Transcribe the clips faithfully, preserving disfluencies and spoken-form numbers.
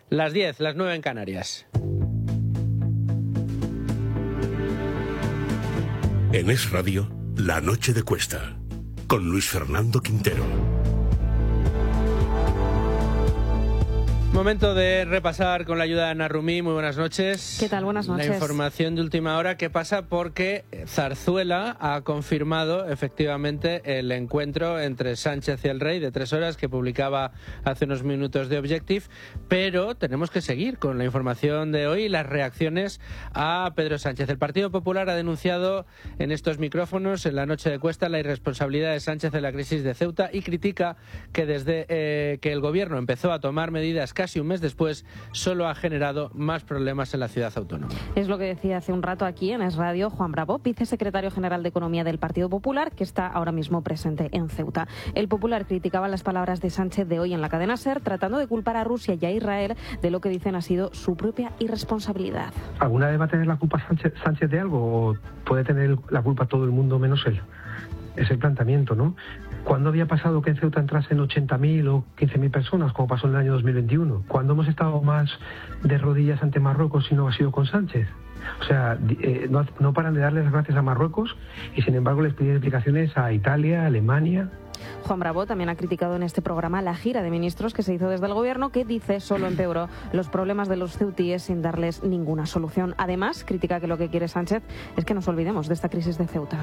Las diez, las nueve en Canarias. En Es Radio, La Noche de Cuesta, con Luis Fernando Quintero. Momento de repasar con la ayuda de Ana Rumí. Muy buenas noches. ¿Qué tal? Buenas noches. La información de última hora que pasa porque Zarzuela ha confirmado efectivamente el encuentro entre Sánchez y el Rey de tres horas que publicaba hace unos minutos de Objective, pero tenemos que seguir con la información de hoy y las reacciones a Pedro Sánchez. El Partido Popular ha denunciado en estos micrófonos en la noche de Cuesta la irresponsabilidad de Sánchez en la crisis de Ceuta y critica que desde eh, que el gobierno empezó a tomar medidas casi un mes después, solo ha generado más problemas en la ciudad autónoma. Es lo que decía hace un rato aquí en Es Radio Juan Bravo, vicesecretario general de Economía del Partido Popular, que está ahora mismo presente en Ceuta. El Popular criticaba las palabras de Sánchez de hoy en la cadena SER, tratando de culpar a Rusia y a Israel de lo que dicen ha sido su propia irresponsabilidad. ¿Alguna vez va a tener la culpa Sánchez, Sánchez de algo o puede tener la culpa todo el mundo menos él? Es el planteamiento, ¿no? ¿Cuándo había pasado que en Ceuta entrasen ochenta mil o quince mil personas, como pasó en el año dos mil veintiuno? ¿Cuándo hemos estado más de rodillas ante Marruecos si no ha sido con Sánchez? O sea, eh, no, no paran de darle las gracias a Marruecos y sin embargo les piden explicaciones a Italia, a Alemania. Juan Bravo también ha criticado en este programa la gira de ministros que se hizo desde el gobierno, que dice solo empeoró los problemas de los ceutíes sin darles ninguna solución. Además, critica que lo que quiere Sánchez es que nos olvidemos de esta crisis de Ceuta.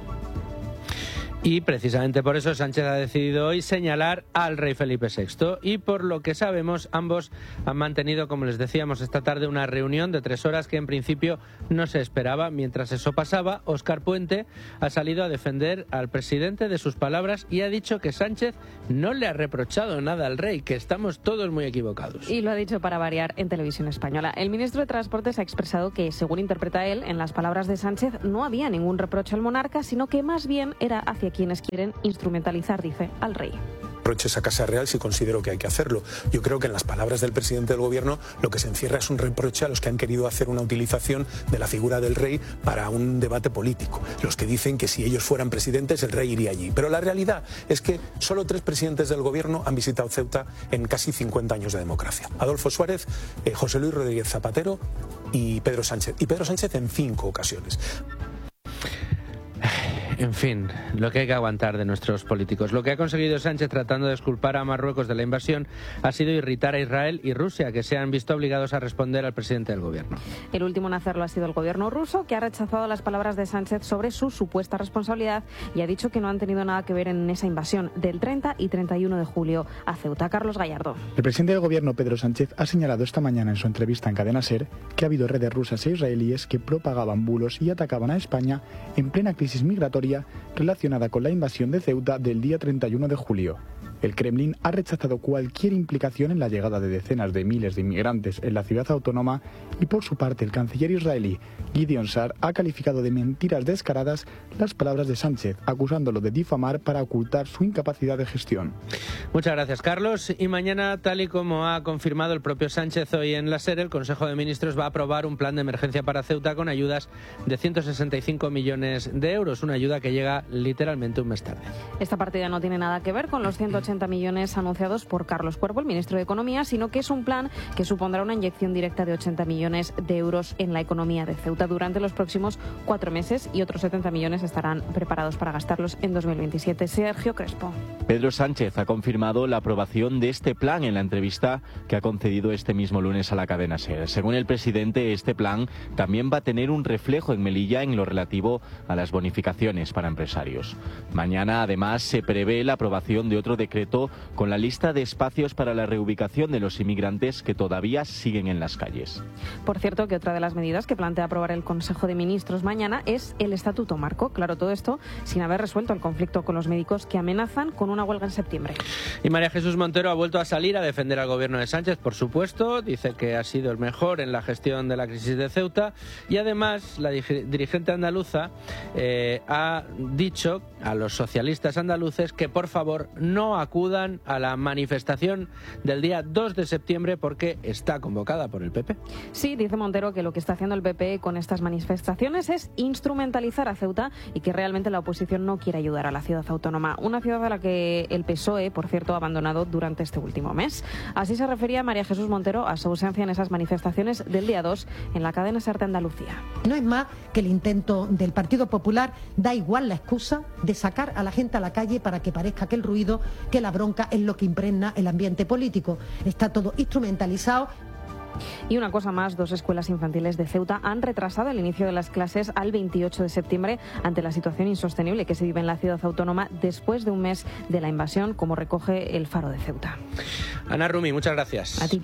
Y precisamente por eso Sánchez ha decidido hoy señalar al rey Felipe sexto. Y por lo que sabemos, ambos han mantenido, como les decíamos esta tarde, una reunión de tres horas que en principio no se esperaba. Mientras eso pasaba, Óscar Puente ha salido a defender al presidente de sus palabras y ha dicho que Sánchez no le ha reprochado nada al rey, que estamos todos muy equivocados. Y lo ha dicho para variar en Televisión Española. El ministro de Transportes ha expresado que, según interpreta él, en las palabras de Sánchez no había ningún reproche al monarca, sino que más bien era hacia quienes quieren instrumentalizar, dice, al rey. Reproches a Casa Real si considero que hay que hacerlo. Yo creo que en las palabras del presidente del gobierno lo que se encierra es un reproche a los que han querido hacer una utilización de la figura del rey para un debate político. Los que dicen que si ellos fueran presidentes el rey iría allí. Pero la realidad es que solo tres presidentes del gobierno han visitado Ceuta en casi cincuenta años de democracia. Adolfo Suárez, eh, José Luis Rodríguez Zapatero y Pedro Sánchez. Y Pedro Sánchez en cinco ocasiones. En fin, lo que hay que aguantar de nuestros políticos. Lo que ha conseguido Sánchez tratando de exculpar a Marruecos de la invasión ha sido irritar a Israel y Rusia, que se han visto obligados a responder al presidente del gobierno. El último en hacerlo ha sido el gobierno ruso, que ha rechazado las palabras de Sánchez sobre su supuesta responsabilidad y ha dicho que no han tenido nada que ver en esa invasión del treinta y treinta y uno de julio a Ceuta. Carlos Gallardo. El presidente del gobierno, Pedro Sánchez, ha señalado esta mañana en su entrevista en Cadena SER que ha habido redes rusas e israelíes que propagaban bulos y atacaban a España en plena crisis migratoria relacionada con la invasión de Ceuta del día treinta y uno de julio. El Kremlin ha rechazado cualquier implicación en la llegada de decenas de miles de inmigrantes en la ciudad autónoma y, por su parte, el canciller israelí Gideon Sa'ar ha calificado de mentiras descaradas las palabras de Sánchez, acusándolo de difamar para ocultar su incapacidad de gestión. Muchas gracias, Carlos. Y mañana, tal y como ha confirmado el propio Sánchez hoy en la SER, el Consejo de Ministros va a aprobar un plan de emergencia para Ceuta con ayudas de ciento sesenta y cinco millones de euros, una ayuda que llega literalmente un mes tarde. Esta partida no tiene nada que ver con los ciento ochenta millones anunciados por Carlos Cuervo, el ministro de Economía, sino que es un plan que supondrá una inyección directa de ochenta millones de euros en la economía de Ceuta durante los próximos cuatro meses y otros setenta millones estarán preparados para gastarlos en dos mil veintisiete. Sergio Crespo. Pedro Sánchez ha confirmado la aprobación de este plan en la entrevista que ha concedido este mismo lunes a la cadena SER. Según el presidente, este plan también va a tener un reflejo en Melilla en lo relativo a las bonificaciones para empresarios. Mañana, además, se prevé la aprobación de otro decreto con la lista de espacios para la reubicación de los inmigrantes que todavía siguen en las calles. Por cierto, que otra de las medidas que plantea aprobar el Consejo de Ministros mañana es el Estatuto Marco. Claro, todo esto sin haber resuelto el conflicto con los médicos que amenazan con una huelga en septiembre. Y María Jesús Montero ha vuelto a salir a defender al gobierno de Sánchez, por supuesto. Dice que ha sido el mejor en la gestión de la crisis de Ceuta. Y además, la dirigente andaluza eh, ha dicho a los socialistas andaluces que, por favor, no acudan a la manifestación del día dos de septiembre porque está convocada por el P P. Sí, dice Montero que lo que está haciendo el P P con estas manifestaciones es instrumentalizar a Ceuta y que realmente la oposición no quiere ayudar a la ciudad autónoma, una ciudad a la que el P S O E, por cierto, ha abandonado durante este último mes. Así se refería María Jesús Montero a su ausencia en esas manifestaciones del día dos en la cadena SER de Andalucía. No es más que el intento del Partido Popular, da igual la excusa de sacar a la gente a la calle para que parezca que el ruido, que la bronca es lo que impregna el ambiente político. Está todo instrumentalizado. Y una cosa más, dos escuelas infantiles de Ceuta han retrasado el inicio de las clases al veintiocho de septiembre ante la situación insostenible que se vive en la ciudad autónoma después de un mes de la invasión, como recoge el Faro de Ceuta. Ana Rumi, muchas gracias. A ti.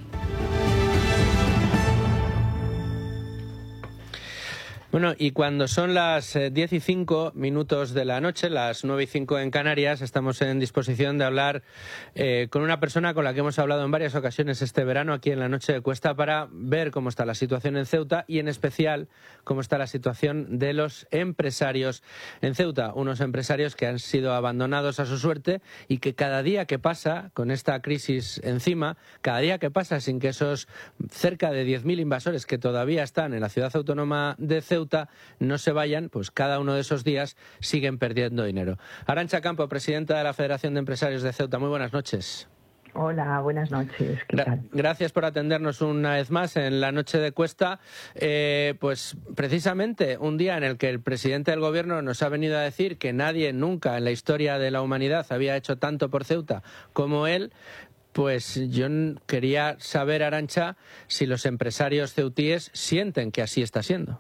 Bueno, y cuando son las diez y cinco minutos de la noche, las nueve y cinco en Canarias, estamos en disposición de hablar eh, con una persona con la que hemos hablado en varias ocasiones este verano aquí en la Noche de Cuesta para ver cómo está la situación en Ceuta y en especial cómo está la situación de los empresarios en Ceuta. Unos empresarios que han sido abandonados a su suerte y que cada día que pasa con esta crisis encima, cada día que pasa sin que esos cerca de diez mil invasores que todavía están en la ciudad autónoma de Ceuta no se vayan, pues cada uno de esos días siguen perdiendo dinero. Arantxa Campo, presidenta de la Federación de Empresarios de Ceuta, muy buenas noches. Hola, buenas noches. ¿Qué tal? Gracias por atendernos una vez más en la Noche de Cuesta. Eh, pues precisamente un día en el que el presidente del Gobierno nos ha venido a decir que nadie nunca en la historia de la humanidad había hecho tanto por Ceuta como él. Pues yo quería saber, Arantxa, si los empresarios ceutíes sienten que así está siendo.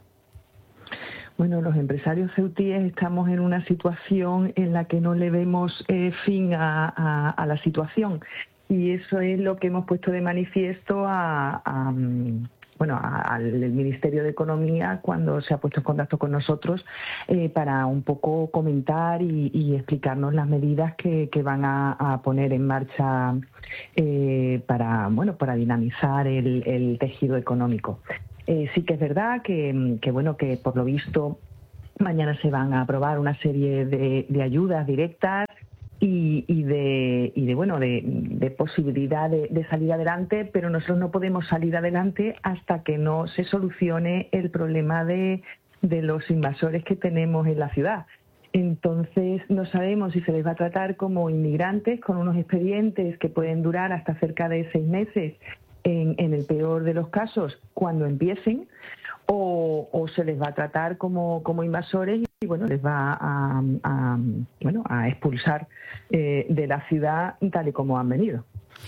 Bueno, los empresarios ceutíes estamos en una situación en la que no le vemos eh, fin a, a, a la situación y eso es lo que hemos puesto de manifiesto a, a, bueno, a, al Ministerio de Economía cuando se ha puesto en contacto con nosotros eh, para un poco comentar y, y explicarnos las medidas que, que van a, a poner en marcha eh, para, bueno, para dinamizar el, el tejido económico. Eh, sí que es verdad que, que, bueno, que por lo visto mañana se van a aprobar una serie de, de ayudas directas y, y, de, y de, bueno, de, de posibilidad de, de salir adelante, pero nosotros no podemos salir adelante hasta que no se solucione el problema de, de los invasores que tenemos en la ciudad. Entonces, no sabemos si se les va a tratar como inmigrantes con unos expedientes que pueden durar hasta cerca de seis meses. En, en el peor de los casos, cuando empiecen, o, o se les va a tratar como, como invasores y bueno, les va a, a, bueno, a expulsar eh, de la ciudad tal y como han venido.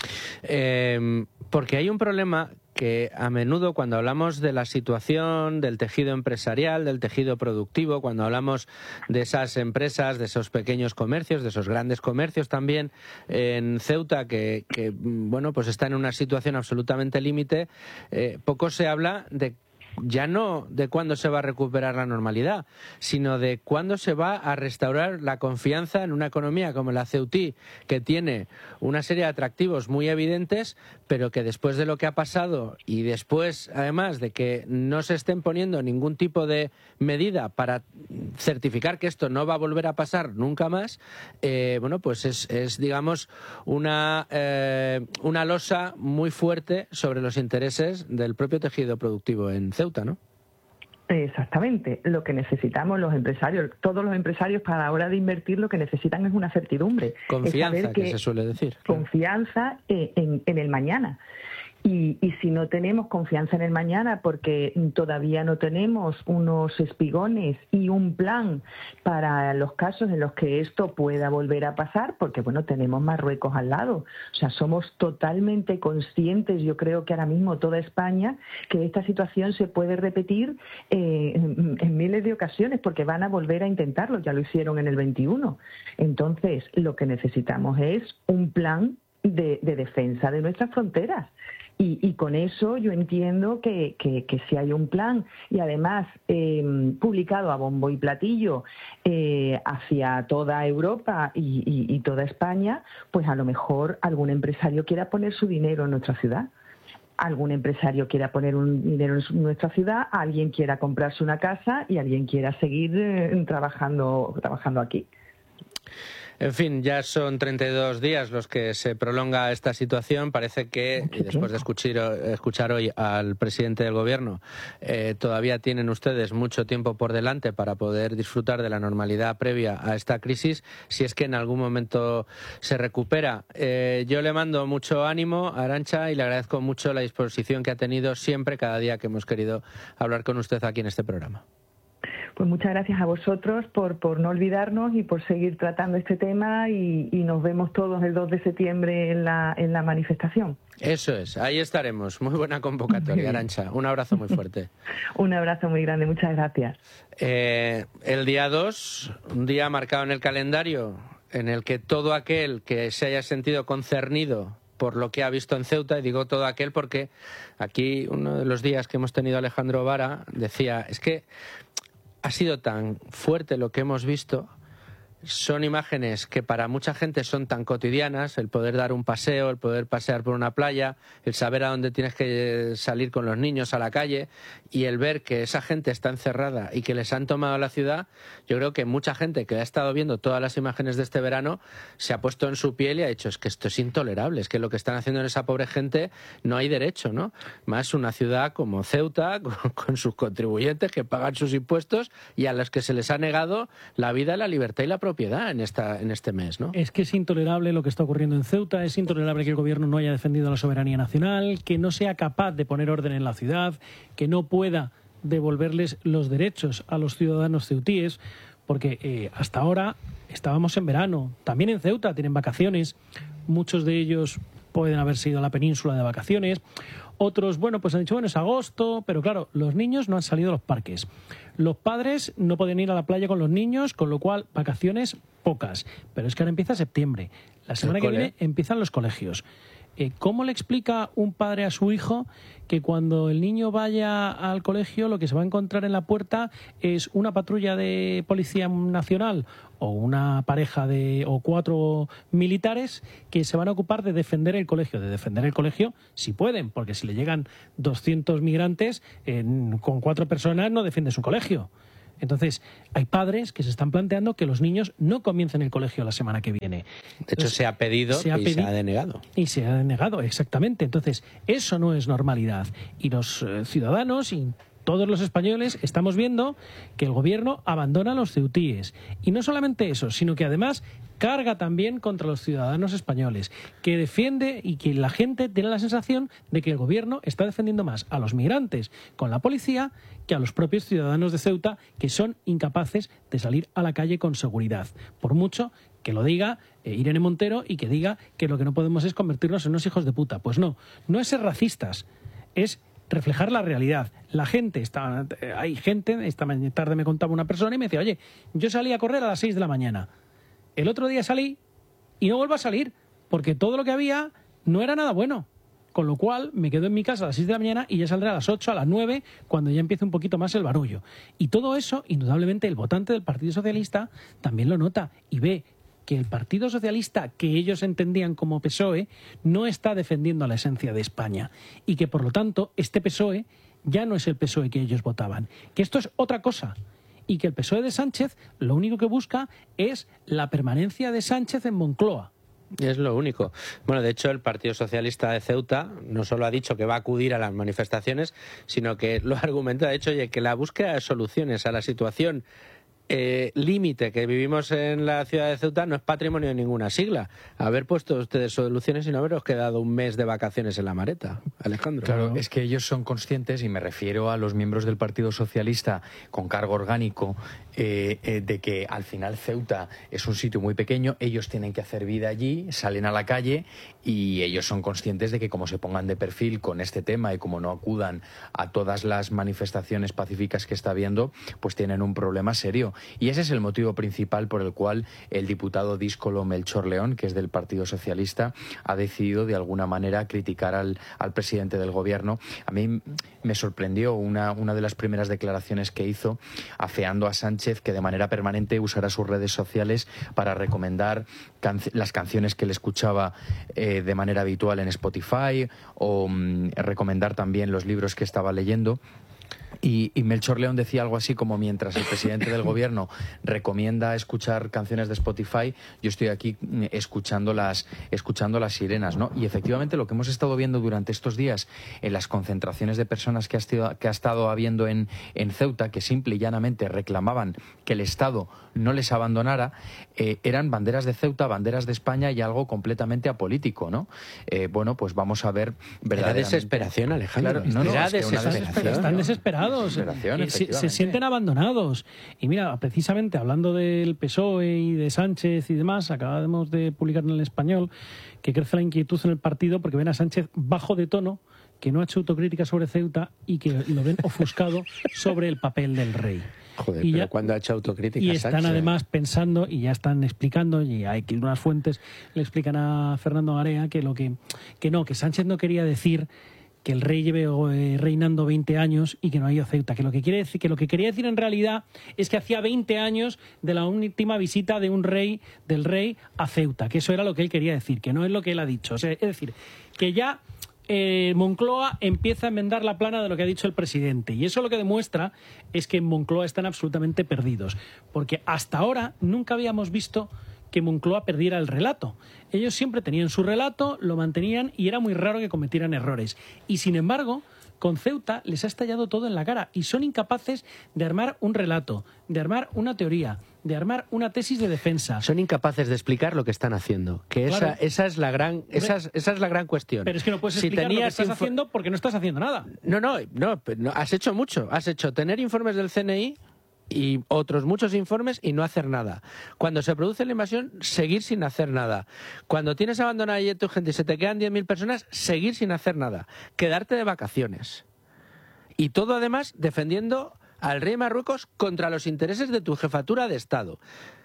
Eh, porque hay un problema que a menudo cuando hablamos de la situación del tejido empresarial, del tejido productivo, cuando hablamos de esas empresas, de esos pequeños comercios, de esos grandes comercios también en Ceuta que, que bueno, pues está en una situación absolutamente límite, eh, poco se habla de ya no de cuándo se va a recuperar la normalidad, sino de cuándo se va a restaurar la confianza en una economía como la ceutí, que tiene una serie de atractivos muy evidentes, pero que después de lo que ha pasado y después, además, de que no se estén poniendo ningún tipo de medida para certificar que esto no va a volver a pasar nunca más, eh, bueno, pues es, es digamos, una, eh, una losa muy fuerte sobre los intereses del propio tejido productivo en Ceuta. ¿No? Exactamente. Lo que necesitamos los empresarios, todos los empresarios para la hora de invertir lo que necesitan es una certidumbre. Confianza, que, que se suele decir. Confianza en, en el mañana. Y, y si no tenemos confianza en el mañana porque todavía no tenemos unos espigones y un plan para los casos en los que esto pueda volver a pasar, porque bueno, tenemos Marruecos al lado. O sea, somos totalmente conscientes, yo creo que ahora mismo toda España, que esta situación se puede repetir eh, en, en miles de ocasiones porque van a volver a intentarlo, ya lo hicieron en el veintiuno. Entonces, lo que necesitamos es un plan de, de defensa de nuestras fronteras. Y, y con eso yo entiendo que, que, que si hay un plan y además eh, publicado a bombo y platillo eh, hacia toda Europa y, y, y toda España, pues a lo mejor algún empresario quiera poner su dinero en nuestra ciudad. Algún empresario quiera poner un dinero en nuestra ciudad, alguien quiera comprarse una casa y alguien quiera seguir eh, trabajando, trabajando aquí. En fin, ya son treinta y dos días los que se prolonga esta situación. Parece que, y después de escuchar, escuchar hoy al presidente del Gobierno, eh, todavía tienen ustedes mucho tiempo por delante para poder disfrutar de la normalidad previa a esta crisis, si es que en algún momento se recupera. Eh, yo le mando mucho ánimo a Arantxa y le agradezco mucho la disposición que ha tenido siempre, cada día que hemos querido hablar con usted aquí en este programa. Pues muchas gracias a vosotros por, por no olvidarnos y por seguir tratando este tema y, y nos vemos todos el dos de septiembre en la, en la manifestación. Eso es, ahí estaremos. Muy buena convocatoria, Arantxa. Un abrazo muy fuerte. Un abrazo muy grande, muchas gracias. Eh, el día dos, un día marcado en el calendario en el que todo aquel que se haya sentido concernido por lo que ha visto en Ceuta, y digo todo aquel porque aquí uno de los días que hemos tenido a Alejandro Vara decía, es que ha sido tan fuerte lo que hemos visto, son imágenes que para mucha gente son tan cotidianas, el poder dar un paseo, el poder pasear por una playa, el saber a dónde tienes que salir con los niños a la calle y el ver que esa gente está encerrada y que les han tomado la ciudad. Yo creo que mucha gente que ha estado viendo todas las imágenes de este verano se ha puesto en su piel y ha dicho, es que esto es intolerable, es que lo que están haciendo en esa pobre gente no hay derecho, ¿no? Más una ciudad como Ceuta, con, con sus contribuyentes que pagan sus impuestos y a los que se les ha negado la vida, la libertad y la propiedad en esta en este mes, ¿no? Es que es intolerable lo que está ocurriendo en Ceuta, es intolerable que el gobierno no haya defendido la soberanía nacional, que no sea capaz de poner orden en la ciudad, que no pueda devolverles los derechos a los ciudadanos ceutíes, porque eh, hasta ahora estábamos en verano, también en Ceuta tienen vacaciones, muchos de ellos pueden haber sido a la península de vacaciones, otros, bueno, pues han dicho, bueno, es agosto, pero claro, los niños no han salido a los parques. Los padres no pueden ir a la playa con los niños, con lo cual, vacaciones pocas. Pero es que ahora empieza septiembre. La semana que viene empiezan los colegios. Eh, ¿Cómo le explica un padre a su hijo que cuando el niño vaya al colegio lo que se va a encontrar en la puerta es una patrulla de policía nacional o una pareja de o cuatro militares que se van a ocupar de defender el colegio? De defender el colegio si pueden, porque si le llegan doscientos migrantes eh, con cuatro personas no defiendes un colegio. Entonces, hay padres que se están planteando que los niños no comiencen el colegio la semana que viene. De hecho, se ha pedido se ha y pedi- se ha denegado. Y se ha denegado, exactamente. Entonces, eso no es normalidad. Y los eh, ciudadanos y todos los españoles estamos viendo que el gobierno abandona a los ceutíes. Y no solamente eso, sino que además carga también contra los ciudadanos españoles, que defiende y que la gente tiene la sensación de que el gobierno está defendiendo más a los migrantes con la policía que a los propios ciudadanos de Ceuta, que son incapaces de salir a la calle con seguridad. Por mucho que lo diga eh, Irene Montero y que diga que lo que no podemos es convertirnos en unos hijos de puta. Pues no, no es ser racistas, es reflejar la realidad. La gente, está, eh, hay gente, esta tarde me contaba una persona y me decía, oye, yo salí a correr a las seis de la mañana. El otro día salí y no vuelvo a salir, porque todo lo que había no era nada bueno. Con lo cual me quedo en mi casa a las seis de la mañana y ya saldré a las ocho, a las nueve, cuando ya empiece un poquito más el barullo. Y todo eso, indudablemente, el votante del Partido Socialista también lo nota y ve que el Partido Socialista, que ellos entendían como P S O E, no está defendiendo la esencia de España. Y que, por lo tanto, este P S O E ya no es el P S O E que ellos votaban. Que esto es otra cosa. Y que el P S O E de Sánchez lo único que busca es la permanencia de Sánchez en Moncloa. Es lo único. Bueno, de hecho, el Partido Socialista de Ceuta no solo ha dicho que va a acudir a las manifestaciones, sino que lo argumenta, de hecho, oye, que la búsqueda de soluciones a la situación eh, límite que vivimos en la ciudad de Ceuta no es patrimonio de ninguna sigla. Haber puesto ustedes soluciones y no haberos quedado un mes de vacaciones en la maleta, Alejandro. Claro, ¿no? Es que ellos son conscientes, y me refiero a los miembros del Partido Socialista con cargo orgánico, eh, eh, de que al final Ceuta es un sitio muy pequeño, ellos tienen que hacer vida allí, salen a la calle y ellos son conscientes de que como se pongan de perfil con este tema y como no acudan a todas las manifestaciones pacíficas que está habiendo, pues tienen un problema serio. Y ese es el motivo principal por el cual el diputado díscolo Melchor León, que es del Partido Socialista, ha decidido de alguna manera criticar al, al presidente del gobierno. A mí me sorprendió una, una de las primeras declaraciones que hizo, afeando a Sánchez que de manera permanente usará sus redes sociales para recomendar canc- las canciones que él escuchaba eh, de manera habitual en Spotify o mm, recomendar también los libros que estaba leyendo. Y, y Melchor León decía algo así como: mientras el presidente del gobierno recomienda escuchar canciones de Spotify, yo estoy aquí escuchando las, escuchando las sirenas, ¿no? Y efectivamente lo que hemos estado viendo durante estos días en las concentraciones de personas que ha, estado, que ha estado habiendo en, en Ceuta, que simple y llanamente reclamaban que el Estado no les abandonara, eh, eran banderas de Ceuta, banderas de España y algo completamente apolítico, ¿no? Eh, bueno, pues vamos a ver verdaderamente... Era desesperación, Alejandro. Claro, no, no, Era es que una desesperación. desesperación. Están desesperados. Eh, se, se sienten abandonados. Y mira, precisamente hablando del P S O E y de Sánchez y demás, acabamos de publicar en El Español que crece la inquietud en el partido porque ven a Sánchez bajo de tono, que no ha hecho autocrítica sobre Ceuta y que lo ven ofuscado sobre el papel del rey. Joder, y pero ya, cuando ha hecho autocrítica y están Sánchez. además pensando y ya están explicando, y hay que unas fuentes le explican a Fernando Garea que lo que que no, que Sánchez no quería decir que el rey lleve eh, reinando veinte años y que no ha ido a Ceuta, que lo que quiere decir, que lo que quería decir en realidad es que hacía veinte años de la última visita de un rey, del rey a Ceuta, que eso era lo que él quería decir, que no es lo que él ha dicho. O sea, es decir, que ya eh, Moncloa empieza a enmendar la plana de lo que ha dicho el presidente, y eso lo que demuestra es que en Moncloa están absolutamente perdidos, porque hasta ahora nunca habíamos visto que Moncloa perdiera el relato. Ellos siempre tenían su relato, lo mantenían y era muy raro que cometieran errores. Y sin embargo, con Ceuta les ha estallado todo en la cara y son incapaces de armar un relato, de armar una teoría, de armar una tesis de defensa. Son incapaces de explicar lo que están haciendo, que esa, Claro. esa es la gran esa es, esa es la gran cuestión. Pero es que no puedes Si explicar lo que tenías estás info- haciendo porque no estás haciendo nada. No, no, no, pero no, has hecho mucho. Has hecho tener informes del C N I y otros muchos informes y no hacer nada. Cuando se produce la invasión, seguir sin hacer nada. Cuando tienes abandonada allí tu gente y se te quedan diez mil personas, seguir sin hacer nada. Quedarte de vacaciones. Y todo además defendiendo al rey de Marruecos contra los intereses de tu jefatura de Estado.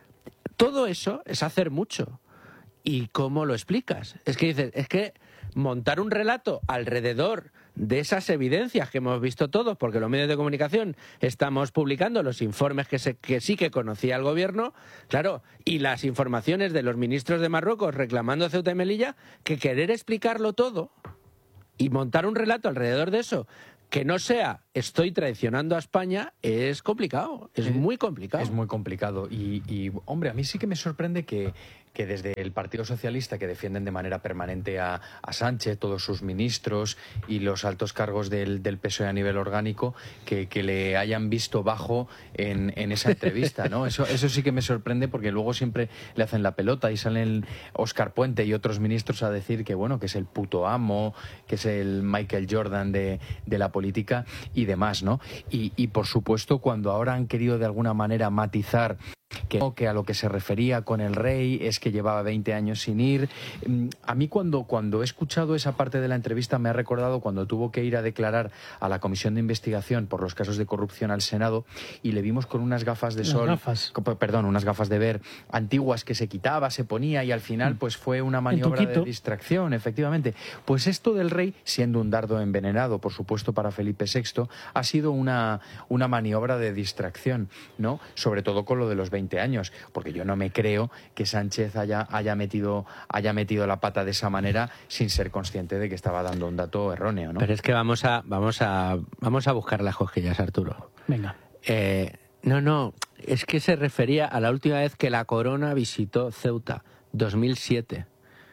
Todo eso es hacer mucho. ¿Y cómo lo explicas? Es que dices, es que montar un relato alrededor de esas evidencias que hemos visto todos, porque los medios de comunicación estamos publicando los informes que, se, que sí que conocía el gobierno, claro, y las informaciones de los ministros de Marruecos reclamando Ceuta y Melilla, que querer explicarlo todo y montar un relato alrededor de eso que no sea estoy traicionando a España es complicado, es muy complicado. Es muy complicado y, y, hombre, a mí sí que me sorprende que, que desde el Partido Socialista, que defienden de manera permanente a, a Sánchez, todos sus ministros y los altos cargos del, del P S O E a nivel orgánico, que, que le hayan visto bajo en, en esa entrevista, ¿no? Eso, eso sí que me sorprende porque luego siempre le hacen la pelota y salen Óscar Puente y otros ministros a decir que, bueno, que es el puto amo, que es el Michael Jordan de, de la política y demás, ¿no? Y, y por supuesto, cuando ahora han querido de alguna manera matizar que, que a lo que se refería con el rey es que llevaba veinte años sin ir. A mí cuando, cuando he escuchado esa parte de la entrevista me ha recordado cuando tuvo que ir a declarar a la Comisión de Investigación por los casos de corrupción al Senado y le vimos con unas gafas de Las sol, gafas. co- perdón, unas gafas de ver antiguas que se quitaba, se ponía y al final pues fue una maniobra de tuquito. distracción, efectivamente. Pues esto del rey, siendo un dardo envenenado, por supuesto, para Felipe sexto, ha sido una, una maniobra de distracción, ¿no? Sobre todo con lo de los veinte años, porque yo no me creo que Sánchez haya, haya, metido, haya metido la pata de esa manera sin ser consciente de que estaba dando un dato erróneo, ¿no? Pero es que vamos a, vamos a, vamos a buscar las cosquillas, Arturo. Venga. Eh, no, no, es que se refería a la última vez que la corona visitó Ceuta, dos mil siete.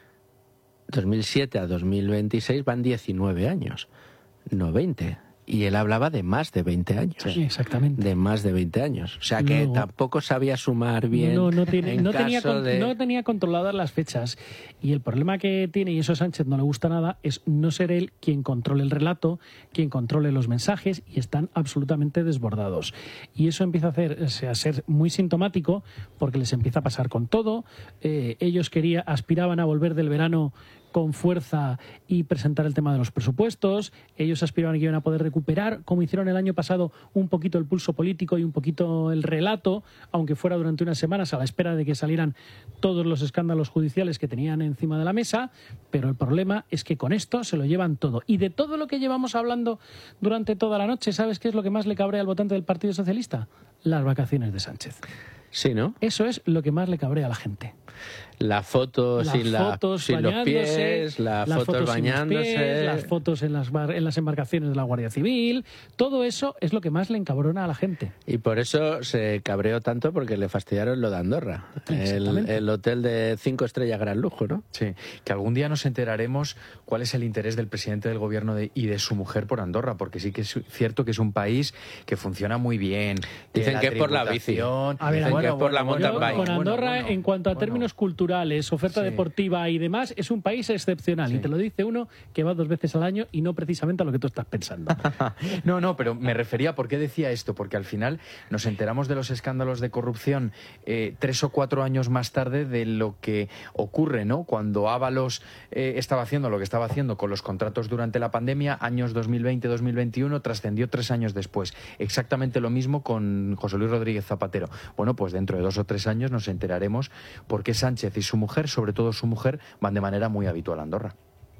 dos mil siete a dos mil veintiséis van diecinueve años, no veinte. Y él hablaba de más de veinte años. Sí, exactamente. De más de veinte años. O sea que Luego- tampoco sabía sumar bien. No, no, tiene- en no tenía, caso con- de... no tenía controladas las fechas. Y el problema que tiene, y eso a Sánchez no le gusta nada, es no ser él quien controle el relato, quien controle los mensajes, y están absolutamente desbordados. Y eso empieza a, hacer, o sea, a ser muy sintomático porque les empieza a pasar con todo. Eh, ellos quería, aspiraban a volver del verano con fuerza y presentar el tema de los presupuestos. Ellos aspiraban a que iban a poder recuperar, como hicieron el año pasado, un poquito el pulso político y un poquito el relato, aunque fuera durante unas semanas a la espera de que salieran todos los escándalos judiciales que tenían encima de la mesa. Pero el problema es que con esto se lo llevan todo. Y de todo lo que llevamos hablando durante toda la noche, ¿sabes qué es lo que más le cabrea al votante del Partido Socialista? Las vacaciones de Sánchez. Sí, ¿no? Eso es lo que más le cabrea a la gente. la foto las sin, la, fotos sin los bañándose, pies, las, las fotos, fotos sin los bañándose... pies, las fotos en las, bar- en las embarcaciones de la Guardia Civil. Todo eso es lo que más le encabrona a la gente. Y por eso se cabreó tanto, porque le fastidiaron lo de Andorra, el, el hotel de cinco estrellas gran lujo, ¿no? Sí, que algún día nos enteraremos cuál es el interés del presidente del gobierno de, y de su mujer por Andorra, porque sí que es cierto que es un país que funciona muy bien. Dicen que es por la bici. A ver, Dicen bueno, que es por la bueno, mountain yo, bike. con Andorra, Bueno, bueno, en cuanto a bueno. términos culturales, oferta Sí. deportiva y demás, es un país excepcional. Sí. Y te lo dice uno que va dos veces al año y no precisamente a lo que tú estás pensando. No, no, pero me refería, ¿por qué decía esto? Porque al final nos enteramos de los escándalos de corrupción eh, tres o cuatro años más tarde de lo que ocurre, ¿no? Cuando Ábalos eh, estaba haciendo lo que estaba haciendo con los contratos durante la pandemia, años dos mil veinte dos mil veintiuno, trascendió tres años después. Exactamente lo mismo con José Luis Rodríguez Zapatero. Bueno, pues dentro de dos o tres años nos enteraremos por qué Sánchez y su mujer, sobre todo su mujer, van de manera muy habitual a Andorra.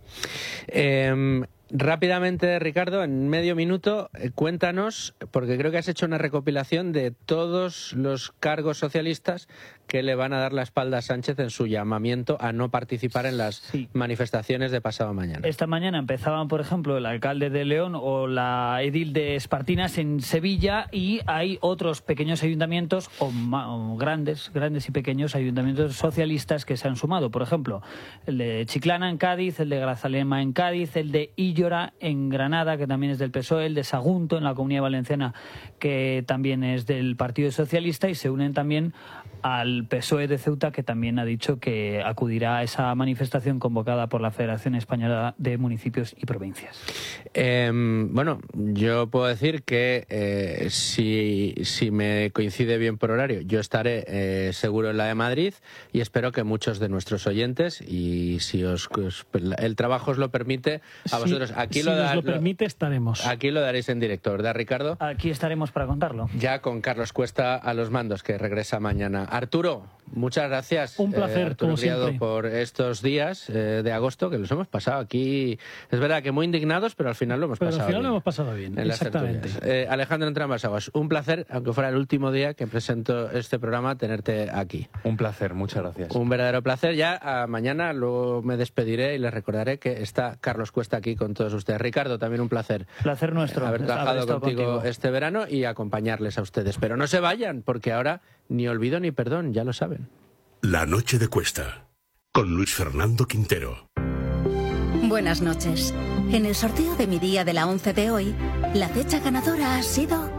Eh, rápidamente, Ricardo, en medio minuto, eh, cuéntanos, porque creo que has hecho una recopilación de todos los cargos socialistas que le van a dar la espalda a Sánchez en su llamamiento a no participar en las Sí. manifestaciones de pasado mañana. Esta mañana empezaban, por ejemplo, el alcalde de León o la edil de Espartinas en Sevilla, y hay otros pequeños ayuntamientos o, ma- o grandes, grandes y pequeños ayuntamientos socialistas que se han sumado. Por ejemplo, el de Chiclana en Cádiz, el de Grazalema en Cádiz, el de Illora en Granada, que también es del P S O E, el de Sagunto en la Comunidad Valenciana, que también es del Partido Socialista, y se unen también al P S O E de Ceuta, que también ha dicho que acudirá a esa manifestación convocada por la Federación Española de Municipios y Provincias. Eh, bueno, yo puedo decir que eh, si, si me coincide bien por horario, yo estaré eh, seguro en la de Madrid, y espero que muchos de nuestros oyentes, y si os, os- el trabajo os lo permite, a vosotros, Sí, aquí si lo, nos da- lo permite, estaremos. aquí lo daréis en directo, ¿verdad, Ricardo? Aquí estaremos para contarlo. Ya con Carlos Cuesta a los mandos, que regresa mañana. Arturo, muchas gracias. Un placer, eh, Arturo como Criado, siempre. por estos días eh, de agosto, que los hemos pasado aquí. Es verdad que muy indignados, pero al final lo hemos Pero al pasado final bien. lo hemos pasado bien, En las exactamente. tertulias. Eh, Alejandro Entrambas, un placer, aunque fuera el último día que presento este programa, tenerte aquí. Un placer, muchas gracias. Un verdadero placer. Ya a mañana luego me despediré y les recordaré que está Carlos Cuesta aquí con todos ustedes. Ricardo, también un placer. Placer nuestro. Haber trabajado estado contigo, contigo. este verano y acompañarles a ustedes. Pero no se vayan, porque ahora ni olvido ni perdón, ya lo saben. La noche de Cuesta, con Luis Fernando Quintero. Buenas noches. En el sorteo de mi día de la once de hoy, la fecha ganadora ha sido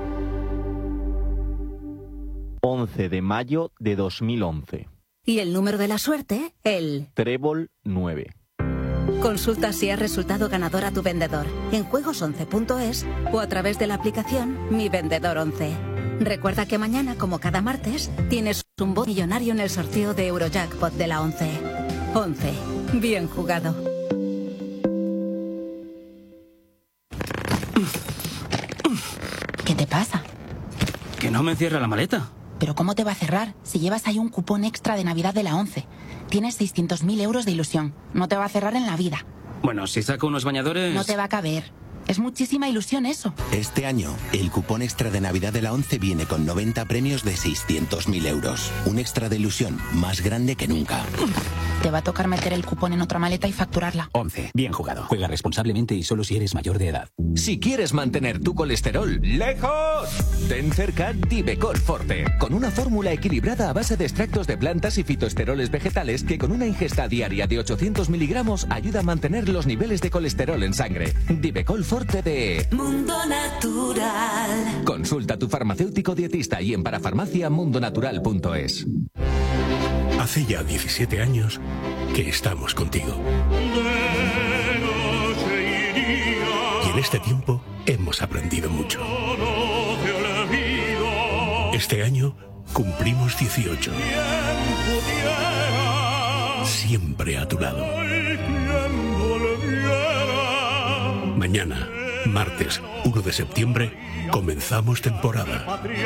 once de mayo de dos mil once. y el número de la suerte, el... Trébol nueve. Consulta si has resultado ganador a tu vendedor en juegos once punto es o a través de la aplicación Mi Vendedor once. Recuerda que mañana, como cada martes, tienes un bono millonario en el sorteo de Eurojackpot de la once. once. Bien jugado. ¿Qué te pasa? Que no me cierra la maleta. ¿Pero cómo te va a cerrar si llevas ahí un cupón extra de Navidad de la once? Tienes seiscientos mil euros de ilusión. No te va a cerrar en la vida. Bueno, si saco unos bañadores... No te va a caber. Es muchísima ilusión eso. Este año, el cupón extra de Navidad de la once viene con noventa premios de seiscientos mil euros. Un extra de ilusión más grande que nunca. Te va a tocar meter el cupón en otra maleta y facturarla. once. Bien jugado. Juega responsablemente y solo si eres mayor de edad. Si quieres mantener tu colesterol lejos, ten cerca Divecol Forte, con una fórmula equilibrada a base de extractos de plantas y fitoesteroles vegetales que con una ingesta diaria de ochocientos miligramos ayuda a mantener los niveles de colesterol en sangre. Divecol Forte de Mundo Natural. Consulta a tu farmacéutico dietista y en parafarmacia mundonatural punto es. Hace ya diecisiete años que estamos contigo. Y en este tiempo hemos aprendido mucho. Este año cumplimos dieciocho. Siempre a tu lado. Mañana, martes uno de septiembre, comenzamos temporada.